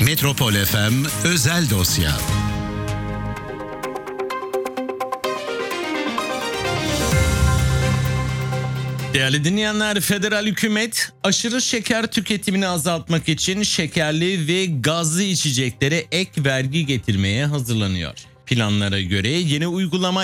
Metropol FM özel dosya. Değerli dinleyenler, federal hükümet aşırı şeker tüketimini azaltmak için şekerli ve gazlı içeceklere ek vergi getirmeye hazırlanıyor. Planlara göre yeni uygulama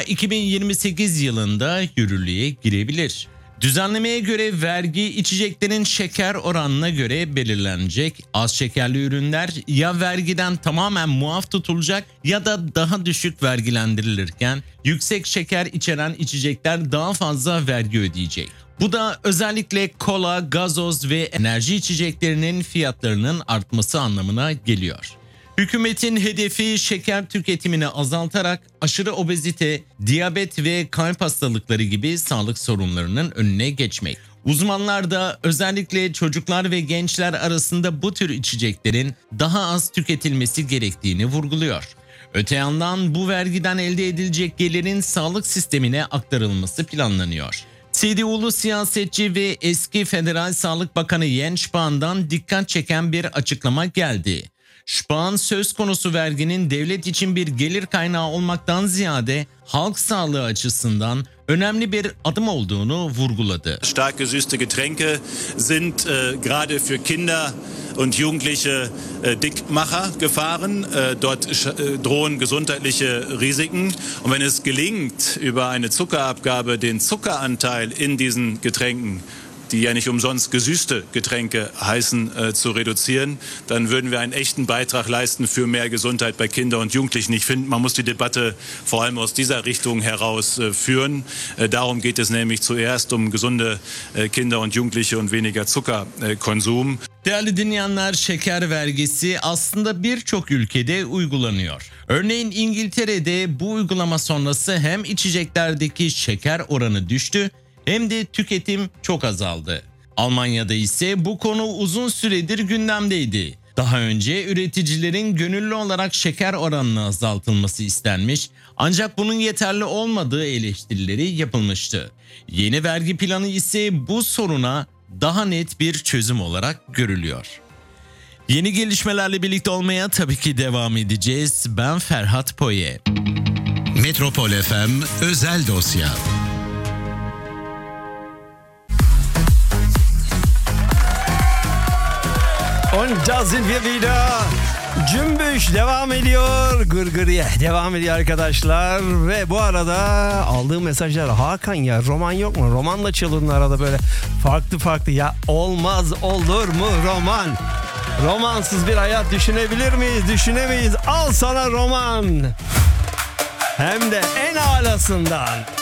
2028 yılında yürürlüğe girebilir. Düzenlemeye göre vergi içeceklerin şeker oranına göre belirlenecek. Az şekerli ürünler ya vergiden tamamen muaf tutulacak ya da daha düşük vergilendirilirken yüksek şeker içeren içecekler daha fazla vergi ödeyecek. Bu da özellikle kola, gazoz ve enerji içeceklerinin fiyatlarının artması anlamına geliyor. Hükümetin hedefi şeker tüketimini azaltarak aşırı obezite, diyabet ve kalp hastalıkları gibi sağlık sorunlarının önüne geçmek. Uzmanlar da özellikle çocuklar ve gençler arasında bu tür içeceklerin daha az tüketilmesi gerektiğini vurguluyor. Öte yandan bu vergiden elde edilecek gelirin sağlık sistemine aktarılması planlanıyor. CDU'lu siyasetçi ve eski Federal Sağlık Bakanı Jens Spahn'dan dikkat çeken bir açıklama geldi. Spahn söz konusu verginin devlet için bir gelir kaynağı olmaktan ziyade halk sağlığı açısından önemli bir adım olduğunu vurguladı. Stark gesüßte Getränke sind gerade für Kinder und Jugendliche Dickmachergefahren. Dort drohen gesundheitliche Risiken. Und wenn es gelingt, über eine Zuckerabgabe den Zuckeranteil in diesen Getränken, die ja nicht umsonst gesüßte Getränke heißen, zu reduzieren, dann würden wir einen echten Beitrag leisten für mehr Gesundheit bei Kindern und Jugendlichen. Ich finde, man muss die Debatte vor allem aus dieser Richtung heraus führen. Darum geht es nämlich zuerst um gesunde Kinder und Jugendliche und weniger Zuckerkonsum. Değerli dinleyenler, şeker vergisi aslında birçok ülkede uygulanıyor. Örneğin İngiltere'de bu uygulama sonrası hem içeceklerdeki şeker oranı düştü hem de tüketim çok azaldı. Almanya'da ise bu konu uzun süredir gündemdeydi. Daha önce üreticilerin gönüllü olarak şeker oranını azaltılması istenmiş, ancak bunun yeterli olmadığı eleştirileri yapılmıştı. Yeni vergi planı ise bu soruna daha net bir çözüm olarak görülüyor. Yeni gelişmelerle birlikte olmaya tabii ki devam edeceğiz. Ben Ferhat Poye. Metropol FM özel dosya. Und da sind wir wieder. Cümbüş devam ediyor. Gırgırıya devam ediyor arkadaşlar. Ve bu arada aldığım mesajlar, Hakan ya roman yok mu? Romanla çalın arada böyle farklı. Ya olmaz olur mu roman? Romansız bir hayat düşünebilir miyiz? Düşünemeyiz. Al sana roman. Hem de en alasından.